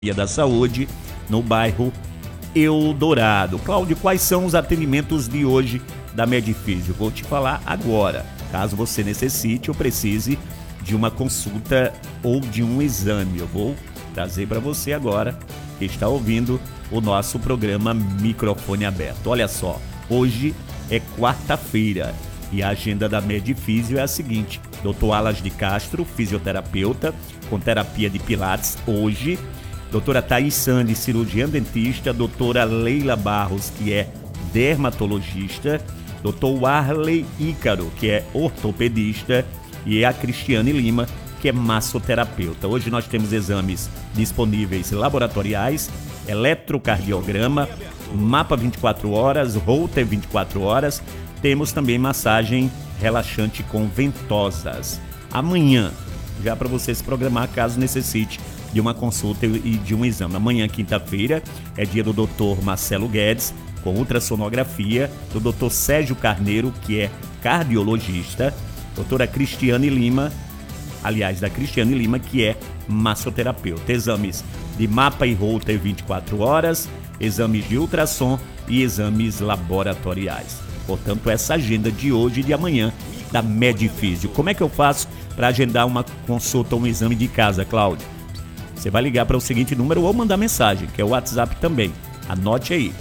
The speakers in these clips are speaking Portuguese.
da Saúde, no bairro Eldorado. Cláudio, quais são os atendimentos de hoje da Medifísio? Vou te falar agora, caso você necessite ou precise de uma consulta ou de um exame. Eu vou trazer para você agora, que está ouvindo o nosso programa Microfone Aberto. Olha só, hoje é quarta-feira e a agenda da Medifísio é a seguinte: Dr. Alas de Castro, fisioterapeuta, com terapia de pilates hoje. Doutora Thaís Sandi, cirurgiã dentista. Doutora Leila Barros, que é dermatologista. Doutor Warley Ícaro, que é ortopedista. E a Cristiane Lima, que é massoterapeuta. Hoje nós temos exames disponíveis laboratoriais, eletrocardiograma, mapa 24 horas, Holter 24 horas. Temos também massagem relaxante com ventosas. Amanhã, já para você se programar caso necessite de uma consulta e de um exame. Amanhã, quinta-feira, é dia do Dr. Marcelo Guedes, com ultrassonografia, do Dr. Sérgio Carneiro, que é cardiologista, doutora Cristiane Lima, da Cristiane Lima, que é massoterapeuta. Exames de mapa e Holter 24 horas, exames de ultrassom e exames laboratoriais. Portanto, essa agenda de hoje e de amanhã da Medifísio. Como é que eu faço para agendar uma consulta ou um exame de casa, Cláudio? Você vai ligar para o seguinte número ou mandar mensagem, que é o WhatsApp também. Anote aí,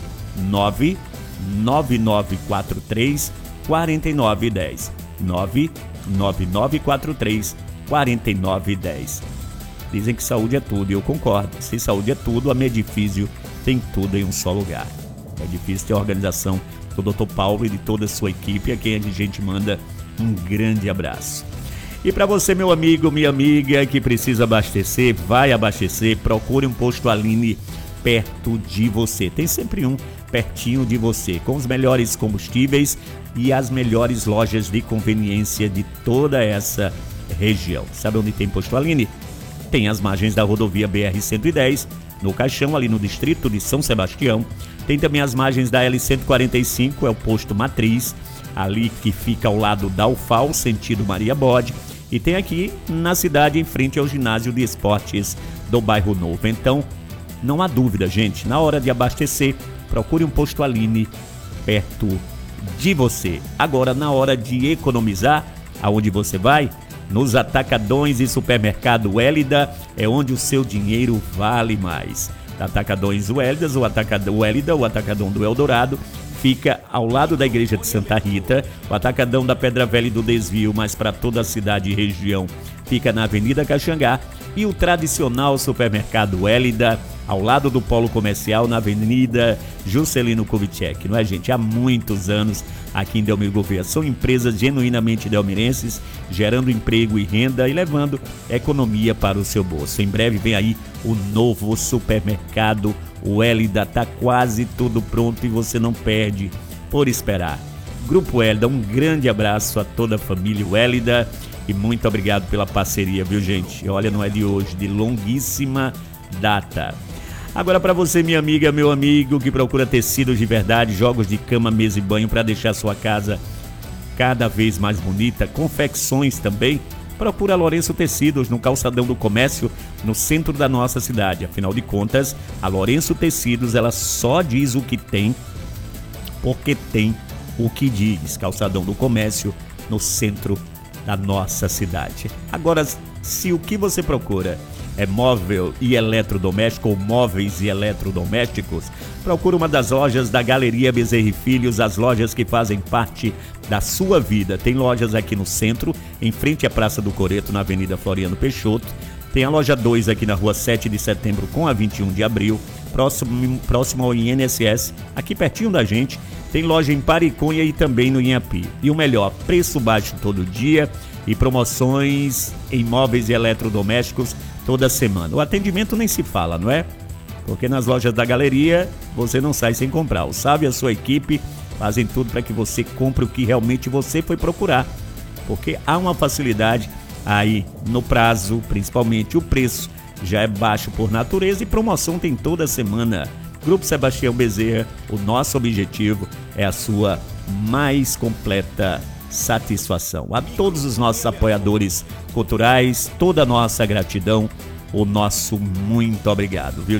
99943 4910. 99943 4910. Dizem que saúde é tudo e eu concordo. Se saúde é tudo, a Medifísio tem tudo em um só lugar. Medifísio tem a organização do Dr. Paulo e de toda a sua equipe, a quem a gente manda um grande abraço. E para você, meu amigo, minha amiga, que precisa abastecer, vai abastecer, procure um posto Aline perto de você. Tem sempre um pertinho de você, com os melhores combustíveis e as melhores lojas de conveniência de toda essa região. Sabe onde tem posto Aline? Tem as margens da rodovia BR-110, no Caixão, ali no distrito de São Sebastião. Tem também as margens da L-145, é o posto Matriz, ali que fica ao lado da UFAL, sentido Maria Bode. E tem aqui na cidade, em frente ao ginásio de esportes do Bairro Novo. Então, não há dúvida, gente, na hora de abastecer, procure um posto Aline perto de você. Agora, na hora de economizar, aonde você vai? Nos atacadões e supermercado Wélida, é onde o seu dinheiro vale mais. Atacadões Wélida, o atacadão do Eldorado, fica ao lado da igreja de Santa Rita. O atacadão da Pedra Velha e do Desvio, mas para toda a cidade e região, fica na Avenida Caxangá. E o tradicional supermercado Wélida, ao lado do polo comercial, na Avenida Juscelino Kubitschek. Não é, gente? Há muitos anos aqui em Delmiro Gouveia. São empresas genuinamente delmirenses, gerando emprego e renda e levando economia para o seu bolso. Em breve vem aí o novo supermercado Wélida. Tá quase tudo pronto e você não perde por esperar. Grupo Wélida, um grande abraço a toda a família Wélida e muito obrigado pela parceria, viu, gente? Olha, não é de hoje, de longuíssima data. Agora para você, minha amiga, meu amigo, que procura tecidos de verdade, jogos de cama, mesa e banho para deixar sua casa cada vez mais bonita, confecções também, procura Lourenço Tecidos no Calçadão do Comércio, no centro da nossa cidade. Afinal de contas, a Lourenço Tecidos, ela só diz o que tem, porque tem o que diz. Calçadão do Comércio, no centro da nossa cidade. Agora, se o que você procura é móvel e eletrodoméstico ou móveis e eletrodomésticos, procura uma das lojas da Galeria Bezerra e Filhos, as lojas que fazem parte da sua vida. Tem lojas aqui no centro, em frente à Praça do Coreto, na Avenida Floriano Peixoto. Tem a loja 2 aqui na rua 7 de setembro com a 21 de abril, próximo ao INSS, aqui pertinho da gente. Tem loja em Pariconha e também no Inhapi. E o melhor, preço baixo todo dia e promoções em móveis e eletrodomésticos toda semana. O atendimento nem se fala, não é? Porque nas lojas da Galeria você não sai sem comprar. O Sávio e a sua equipe fazem tudo para que você compre o que realmente você foi procurar. Porque há uma facilidade aí no prazo, principalmente o preço já é baixo por natureza e promoção tem toda semana. Grupo Sebastião Bezerra, o nosso objetivo é a sua mais completa satisfação. A todos os nossos apoiadores culturais, toda a nossa gratidão o nosso muito obrigado, viu?